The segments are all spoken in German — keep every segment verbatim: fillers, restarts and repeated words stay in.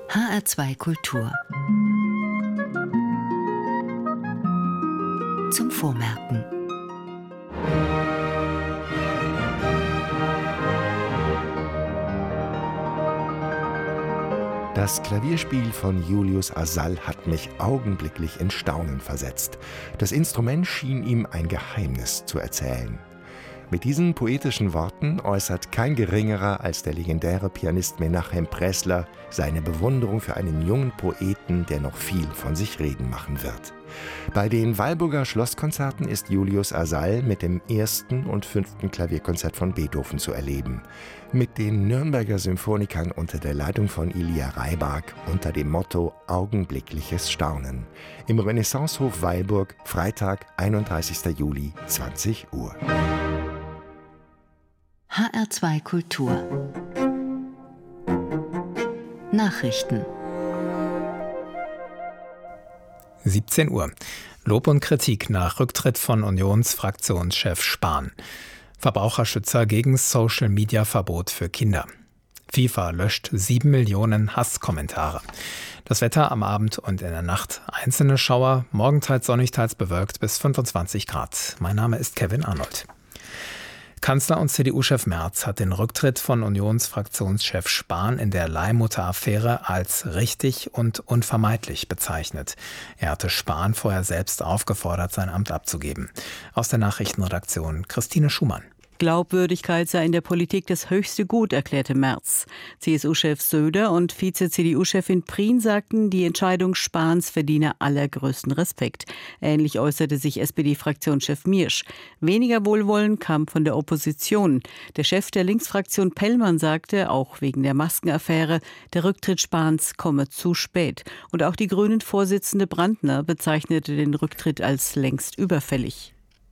H R zwei Kultur. Zum Vormerken. Das Klavierspiel von Julius Asal hat mich augenblicklich in Staunen versetzt. Das Instrument schien ihm ein Geheimnis zu erzählen. Mit diesen poetischen Worten äußert kein Geringerer als der legendäre Pianist Menachem Pressler seine Bewunderung für einen jungen Poeten, der noch viel von sich reden machen wird. Bei den Weilburger Schlosskonzerten ist Julius Asal mit dem ersten und fünften Klavierkonzert von Beethoven zu erleben. Mit den Nürnberger Symphonikern unter der Leitung von Ilia Reibach unter dem Motto Augenblickliches Staunen. Im Renaissancehof Weilburg, Freitag, einunddreißigster Juli, zwanzig Uhr. H R zwei Kultur. Nachrichten. siebzehn Uhr. Lob und Kritik nach Rücktritt von Unionsfraktionschef Spahn. Verbraucherschützer gegen Social-Media-Verbot für Kinder. FIFA löscht sieben Millionen Hasskommentare. Das Wetter am Abend und in der Nacht. Einzelne Schauer, morgen teils sonnig, teils bewölkt bis fünfundzwanzig Grad. Mein Name ist Kevin Arnold. Kanzler und C D U-Chef Merz hat den Rücktritt von Unionsfraktionschef Spahn in der Leihmutter-Affäre als richtig und unvermeidlich bezeichnet. Er hatte Spahn vorher selbst aufgefordert, sein Amt abzugeben. Aus der Nachrichtenredaktion Christine Schumann. Glaubwürdigkeit sei in der Politik das höchste Gut, erklärte Merz. C S U-Chef Söder und Vize-C D U-Chefin Prien sagten, die Entscheidung Spahns verdiene allergrößten Respekt. Ähnlich äußerte sich S P D-Fraktionschef Miersch. Weniger Wohlwollen kam von der Opposition. Der Chef der Linksfraktion Pellmann sagte, auch wegen der Maskenaffäre, der Rücktritt Spahns komme zu spät. Und auch die Grünen-Vorsitzende Brandner bezeichnete den Rücktritt als längst überfällig.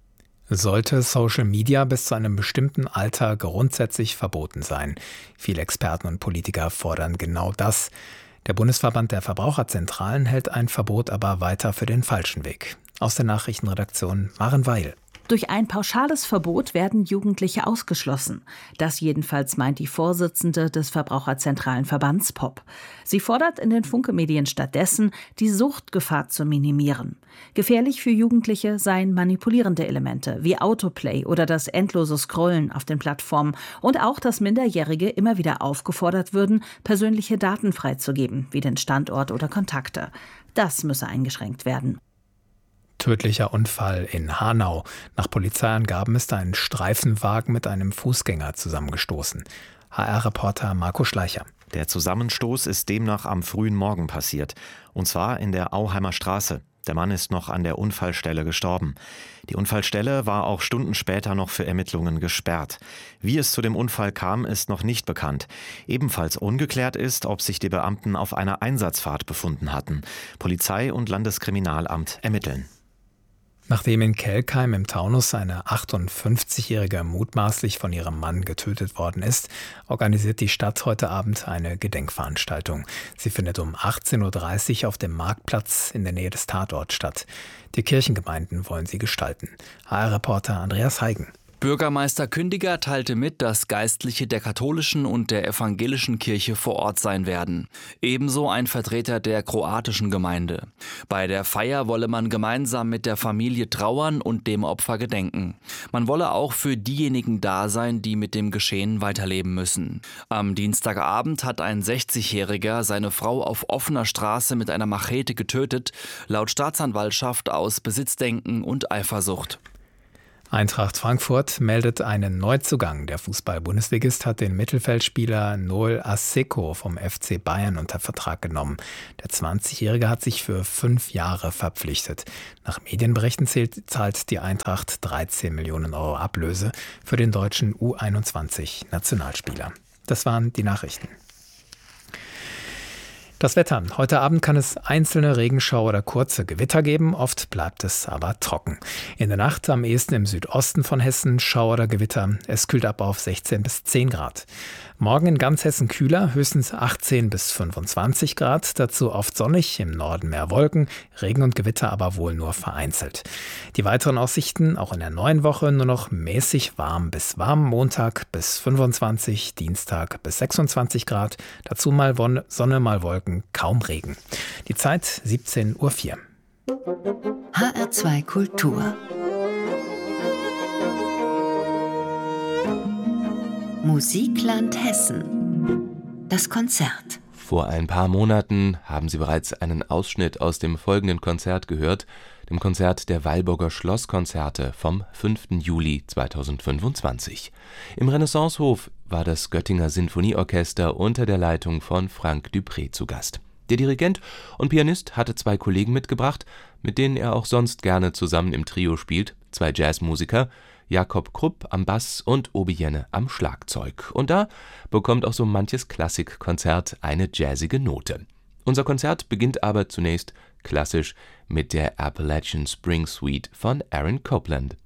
Sollte Social Media bis zu einem bestimmten Alter grundsätzlich verboten sein? Viele Experten und Politiker fordern genau das. Der Bundesverband der Verbraucherzentralen hält ein Verbot aber weiter für den falschen Weg. Aus der Nachrichtenredaktion Maren Weil. Durch ein pauschales Verbot werden Jugendliche ausgeschlossen. Das jedenfalls meint die Vorsitzende des Verbraucherzentralenverbands P O P. Sie fordert in den Funke-Medien stattdessen, die Suchtgefahr zu minimieren. Gefährlich für Jugendliche seien manipulierende Elemente wie Autoplay oder das endlose Scrollen auf den Plattformen und auch, dass Minderjährige immer wieder aufgefordert würden, persönliche Daten freizugeben, wie den Standort oder Kontakte. Das müsse eingeschränkt werden. Tödlicher Unfall in Hanau. Nach Polizeiangaben ist ein Streifenwagen mit einem Fußgänger zusammengestoßen. H R-Reporter Marco Schleicher. Der Zusammenstoß ist demnach am frühen Morgen passiert. Und zwar in der Auheimer Straße. Der Mann ist noch an der Unfallstelle gestorben. Die Unfallstelle war auch Stunden später noch für Ermittlungen gesperrt. Wie es zu dem Unfall kam, ist noch nicht bekannt. Ebenfalls ungeklärt ist, ob sich die Beamten auf einer Einsatzfahrt befunden hatten. Polizei und Landeskriminalamt ermitteln. Nachdem in Kelkheim im Taunus eine achtundfünfzigjährige mutmaßlich von ihrem Mann getötet worden ist, organisiert die Stadt heute Abend eine Gedenkveranstaltung. Sie findet um achtzehn Uhr dreißig auf dem Marktplatz in der Nähe des Tatorts statt. Die Kirchengemeinden wollen sie gestalten. H R-Reporter Andreas Heigen. Bürgermeister Kündiger teilte mit, dass Geistliche der katholischen und der evangelischen Kirche vor Ort sein werden. Ebenso ein Vertreter der kroatischen Gemeinde. Bei der Feier wolle man gemeinsam mit der Familie trauern und dem Opfer gedenken. Man wolle auch für diejenigen da sein, die mit dem Geschehen weiterleben müssen. Am Dienstagabend hat ein sechzigjähriger seine Frau auf offener Straße mit einer Machete getötet, laut Staatsanwaltschaft aus Besitzdenken und Eifersucht. Eintracht Frankfurt meldet einen Neuzugang. Der Fußball-Bundesligist hat den Mittelfeldspieler Noel Asseco vom F C Bayern unter Vertrag genommen. Der zwanzigjährige hat sich für fünf Jahre verpflichtet. Nach Medienberichten zählt, zahlt die Eintracht dreizehn Millionen Euro Ablöse für den deutschen U einundzwanzig-Nationalspieler. Das waren die Nachrichten. Das Wetter. Heute Abend kann es einzelne Regenschauer oder kurze Gewitter geben, oft bleibt es aber trocken. In der Nacht am ehesten im Südosten von Hessen Schauer oder Gewitter. Es kühlt ab auf sechzehn bis zehn Grad. Morgen in ganz Hessen kühler, höchstens achtzehn bis fünfundzwanzig Grad, dazu oft sonnig, im Norden mehr Wolken, Regen und Gewitter aber wohl nur vereinzelt. Die weiteren Aussichten auch in der neuen Woche nur noch mäßig warm bis warm, Montag bis fünfundzwanzig, Dienstag bis sechsundzwanzig Grad, dazu mal Sonne, mal Wolken, kaum Regen. Die Zeit siebzehn Uhr vier. H R zwei Kultur. Musikland Hessen. Das Konzert. Vor ein paar Monaten haben Sie bereits einen Ausschnitt aus dem folgenden Konzert gehört, dem Konzert der Weilburger Schlosskonzerte vom fünften Juli zweitausendfünfundzwanzig. Im Renaissancehof war das Göttinger Sinfonieorchester unter der Leitung von Frank Dupré zu Gast. Der Dirigent und Pianist hatte zwei Kollegen mitgebracht, mit denen er auch sonst gerne zusammen im Trio spielt, zwei Jazzmusiker, Jakob Krupp am Bass und Obi Jenne am Schlagzeug. Und da bekommt auch so manches Klassikkonzert eine jazzige Note. Unser Konzert beginnt aber zunächst klassisch mit der Appalachian Spring Suite von Aaron Copland.